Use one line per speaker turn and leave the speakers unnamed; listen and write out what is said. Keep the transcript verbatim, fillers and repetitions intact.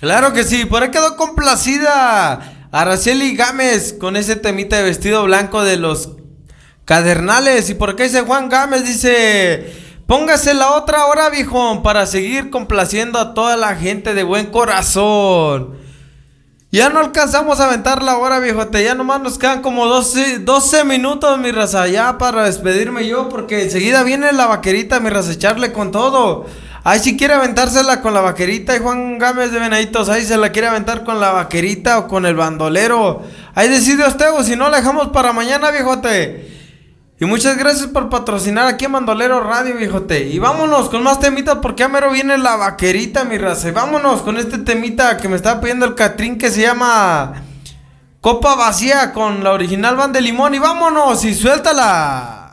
Claro que sí, por ahí quedó complacida Araceli Gámez con ese temita de vestido blanco de los Cadernales. Y por acá dice Juan Gámez, dice, póngase la otra hora, viejón, para seguir complaciendo a toda la gente de buen corazón. Ya no alcanzamos a aventar la hora, viejote. Ya nomás nos quedan como doce, doce minutos, mi raza, ya para despedirme yo, porque enseguida viene la vaquerita, mi raza, echarle con todo. Ahí si quiere aventársela con la vaquerita y Juan Gámez de Venaditos, ahí se la quiere aventar con la vaquerita o con el bandolero. Ahí decide usted, o si no, la dejamos para mañana, viejote. Y muchas gracias por patrocinar aquí en Bandolero Radio, viejote. Y vámonos con más temitas porque ya mero viene la vaquerita, mi raza. Y vámonos con este temita que me estaba pidiendo el Catrín que se llama Copa Vacía con la original Van de Limón. Y vámonos y suéltala.